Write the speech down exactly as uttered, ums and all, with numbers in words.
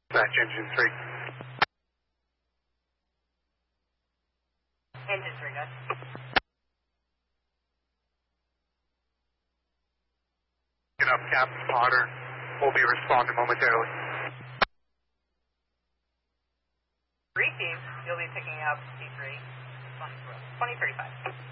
Dispatch engine three. Engine three, guys. Get up, Captain Potter. We'll be responding momentarily. Three teams, you'll be picking up T three, twenty thirty-five.